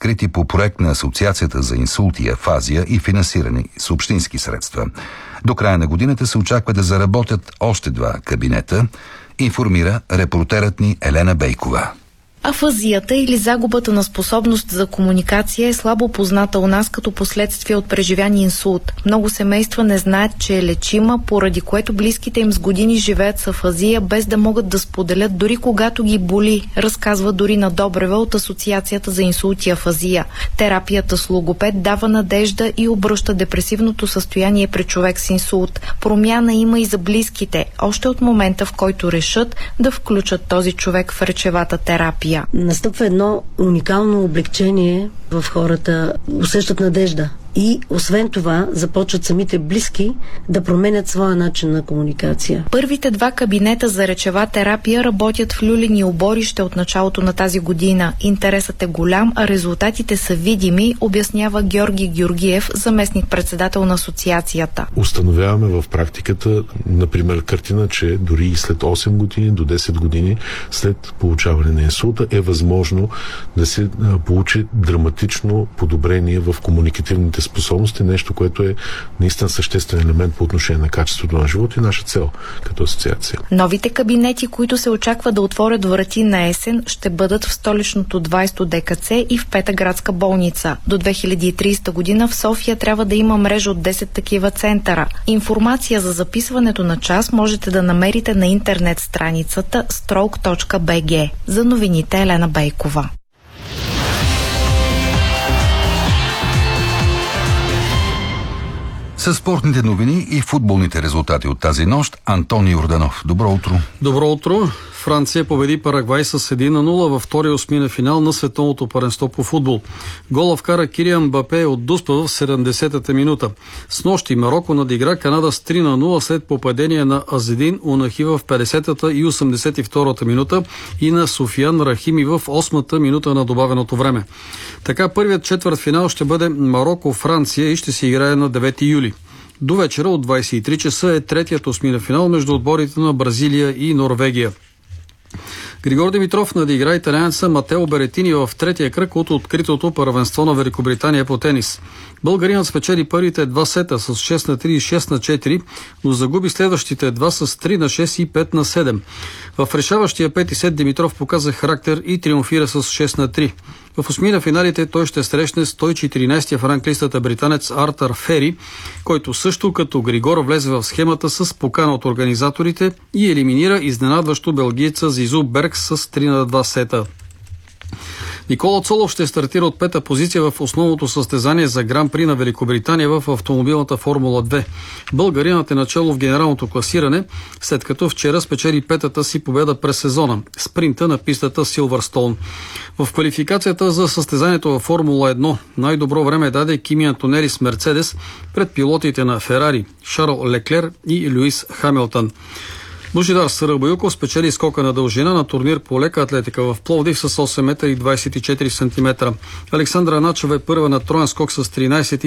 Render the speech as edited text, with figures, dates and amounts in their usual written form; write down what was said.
открити по проект на Асоциацията за инсулт и афазия и финансирани с общински средства. До края на годината се очаква да заработят още 2 кабинета, информира репортерът ни Елена Бейкова. Афазията или загубата на способност за комуникация е слабо позната у нас като последствие от преживян инсулт. Много семейства не знаят, че е лечима, поради което близките им с години живеят с афазия, без да могат да споделят дори когато ги боли, разказва Дорина Добрева от Асоциацията за инсулт и афазия. Терапията с логопед дава надежда и обръща депресивното състояние при човек с инсулт. Промяна има и за близките, още от момента, в който решат да включат този човек в речевата терапия. Настъпва едно уникално облегчение в хората, усещат надежда. И освен това започват самите близки да променят своя начин на комуникация. Първите 2 кабинета за речева терапия работят в Люлин оборище от началото на тази година. Интересът е голям, а резултатите са видими, обяснява Георги Георгиев, заместник-председател на асоциацията. Установяваме в практиката, например, картина, че дори и след 8 години до 10 години след получаване на инсулта е възможно да се получи драматично подобрение в комуникативните способности, нещо, което е наистина съществен елемент по отношение на качеството на живота и наша цел като асоциация. Новите кабинети, които се очаква да отворят врати на есен, ще бъдат в столичното 20 ДКЦ и в 5-та градска болница. До 2030 година в София трябва да има мрежа от 10 такива центъра. Информация за записването на час можете да намерите на интернет страницата stroke.bg. За новините Елена Бейкова. Със спортните новини и футболните резултати от тази нощ, Антони Йорданов. Добро утро! Добро утро! Франция победи Парагвай с 1-0 във втория осмина финал на световното първенство по футбол. Гола вкара Килиан Мбапе от Дуспа в 70-та минута. Снощи Мароко надигра Канада с 3-0 след попадение на Азедин Унахи в 50-та и 82-та минута и на Софиян Рахими в 8-та минута на добавеното време. Така първият четвъртфинал ще бъде Мароко-Франция и ще се играе на 9 юли. До вечера от 23 часа е третият осмина финал между отборите на Бразилия и Норвегия. Григор Димитров надигра италианеца Матео Беретини в третия кръг от откритото първенство на Великобритания по тенис. Българинът спечели първите 2 сета с 6-3 и 6-4, но загуби следващите 2 с 3-6 и 5-7. В решаващия 5-ти сет Димитров показа характер и триумфира с 6-3. В осмина финалите той ще срещне 114-я в ранглистата британец Артър Фери, който също като Григор влезе в схемата с покана от организаторите и елиминира изненадващо белгиеца Зизу Берг с 3-2 сета. Никола Цолов ще стартира от 5-та позиция в основното състезание за Гран-при на Великобритания в автомобилната Формула 2. Българинът е начало в генералното класиране, след като вчера спечели 5-та си победа през сезона – спринта на пистата Силвърстоун. В квалификацията за състезанието във Формула 1 най-добро време даде Кими Антонели с Мерцедес пред пилотите на Ферари, Шарл Леклер и Люис Хамилтън. Божидар Сарабаюков спечели скока на дължина на турнир по лека атлетика в Пловдив с 8 метра и 24 см. Александра Начева е първа на троен скок с 13